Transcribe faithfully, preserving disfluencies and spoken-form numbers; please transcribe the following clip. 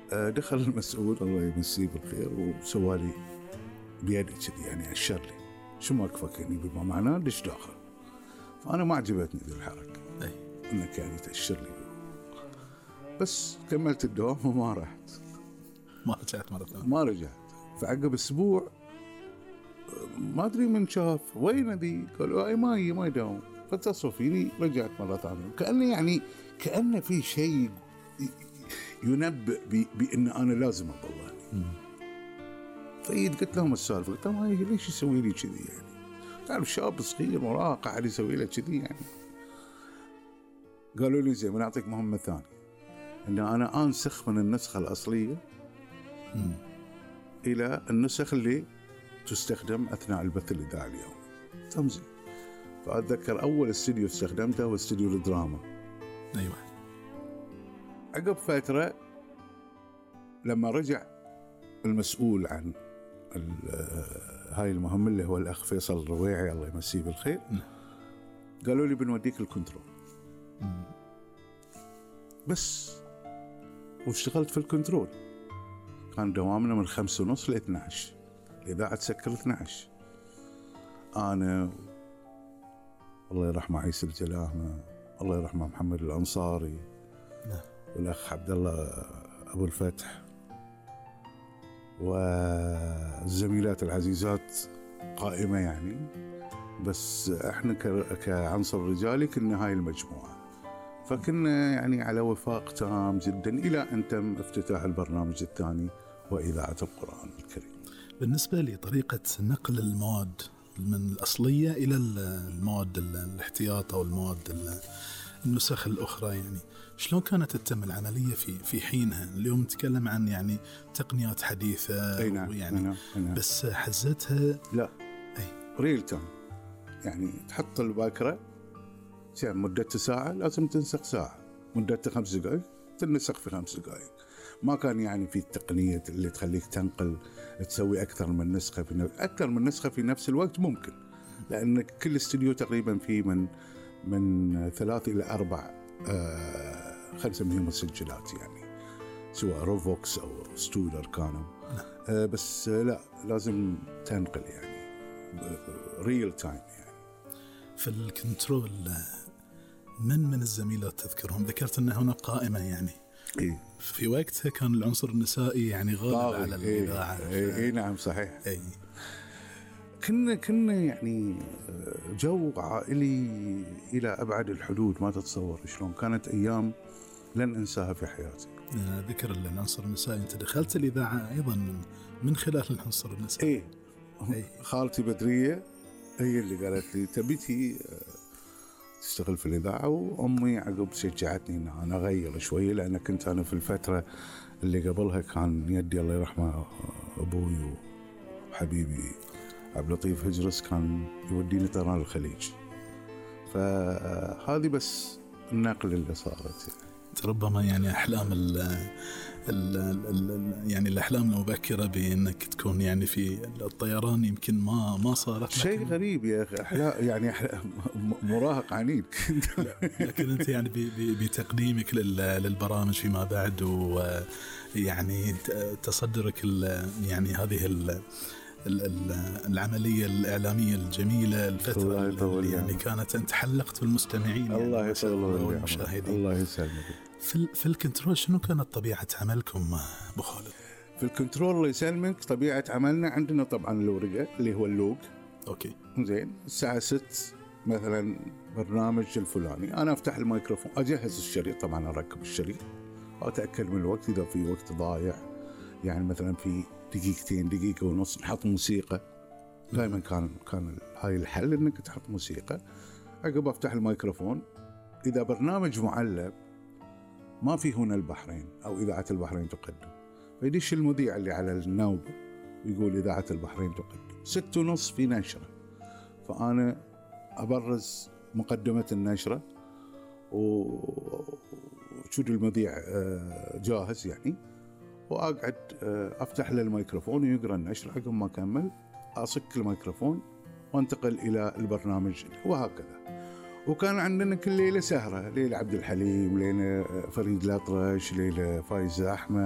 دخل المسؤول الله يمسيه بالخير وسوالي بيدي كذي يعني أشر لي شو ما كفك يعني بما معناه ليش داخل. فأنا ما عجبتني ذي الحركة أي. إنك يعني تأشر لي، بس كملت الدوام وما رحت ما رجعت مرة ثانية ما رجعت. فعقب أسبوع ما أدري من شاف وين ذي قالوا أي ما هي ما يداوم، فاتصلوا فيني رجعت مرة ثانية كأنه يعني كأنه في شيء ينبئ بأن أنا لازم أضل. فايد قلت لهم السالفة، قلت لهم هاي ليش يسوي لي كذي يعني؟ تعرف شاب صغير مراهق قاعد يسوي له كذي يعني. قالوا لي زين بنعطيك مهمة ثانية، إن أنا أنسخ من النسخة الأصلية م. إلى النسخ اللي تستخدم أثناء البث الإذاعي اليوم. تمزي. فأتذكر أول استوديو استخدمته هو استوديو الدراما. أيوة. عقب فترة لما رجع المسؤول عن هاي المهمة اللي هو الأخ فيصل الرويعي الله يمسيه بالخير م. قالوا لي بنوديك الكنترول م. بس واشتغلت في الكنترول. كان دوامنا من خمسة ونص لاثنى عشر، الإذاعة تسكر اثنى عشر. أنا الله يرحمه عيسى الجلاهمة، الله يرحمه محمد الأنصاري لا. والأخ عبد الله أبو الفتح والزميلات العزيزات قائمة يعني، بس احنا كعنصر رجالي كنا هاي المجموعة. فكنا يعني على وفاق تام جدا إلى أن تم افتتاح البرنامج الثاني وإذاعة القرآن الكريم. بالنسبة لطريقة نقل المواد من الأصلية إلى المواد الاحتياط أو المواد النسخ الأخرى، يعني شلون كانت تتم العملية في في حينها؟ اليوم نتكلم عن يعني تقنيات حديثة نعم يعني نعم نعم. بس حزتها لا أي ريل تايم، يعني تحط الباكرة مدته ساعة لازم تنسخ ساعة، مدته خمس دقائق تنسخ في خمس دقائق. ما كان يعني في التقنية اللي تخليك تنقل تسوي أكثر من نسخة في نفس أكثر من نسخة في نفس الوقت ممكن، لأن كل استوديو تقريبا فيه من من ثلاث إلى أربع آه خلينا نسميهم مسجلات يعني، سواء روفوكس أو ستودر كانوا آه بس آه لا لازم تنقل يعني ريل تايم يعني. في الكنترول من من الزميلات تذكرهم؟ ذكرت أن هناك قائمة يعني إيه؟ في وقتها كان العنصر النسائي يعني غالب على الإذاعة. إيه, إيه, إيه نعم صحيح. إيه. كنا كنا يعني جو عائلي إلى أبعد الحدود، ما تتصور شلون كانت أيام لن أنساها في حياتي. ذكر العنصر النسائي، أنت دخلت الإذاعة أيضا من, من خلال العنصر النسائي. إيه, إيه. خالتي بدرية هي اللي قالت لي تبيتي تشتغل في الإذاعة، وأمي عقب شجعتني إن أنا أغير شوية، لأن كنت أنا في الفترة اللي قبلها كان يدي الله يرحمه أبوي وحبيبي عبد اللطيف هجرس كان يوديني طيران الخليج، فهذه بس النقل اللي صارت. ربما يعني أحلام ال ال ال يعني الأحلام المبكرة بأنك تكون يعني في الطيران يمكن ما ما صارت. شيء غريب يا أخي، أحلام يعني أحلام مراهق عنيد كنت. لكن أنت يعني بتقديمك للبرامج فيما بعد ويعني تصدرك يعني هذه ال العملية الإعلامية الجميلة الفترة اللي يعني كانت أنت حلقت بالمستمعين. الله يعني يسلمك والمشاهدين. الله يسلمك. في في الكنترول شنو كانت طبيعة عملكم أبو خالد؟ في الكنترول الله يسلمك طبيعة عملنا عندنا طبعا الورقة اللي هو اللوج. أوكي. زين الساعة ست مثلا برنامج الفلاني، أنا أفتح الميكروفون أجهز الشريط، طبعا أركب الشريط وأتأكد من الوقت إذا في وقت ضايع، يعني مثلا في دقيقتين دقيقة ونص نحط موسيقى. دائما كان كان هاي الحل إنك تحط موسيقى. عقب أفتح الميكروفون، إذا برنامج معلب ما في هنا البحرين أو إذاعة البحرين تقدم، فيدش المذيع اللي على النوبة ويقول إذاعة البحرين تقدم ست ونص في نشرة، فأنا أبرز مقدمة النشرة وشود المذيع جاهز يعني، وأقعد أفتح له الميكروفون ويقرأ النشرة. عقب ما أكمل أصك الميكروفون وانتقل إلى البرنامج وهكذا. وكان عندنا كل ليلة سهرة، ليلة عبد الحليم، ليلة فريد الأطرش، ليلة فايز أحمد.